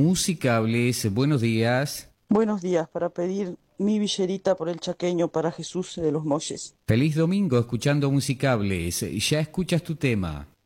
Musicables, buenos días. Buenos días, para pedir mi villerita por el chaqueño para Jesús de los Molles. Feliz domingo escuchando Musicables. Ya escuchas tu tema.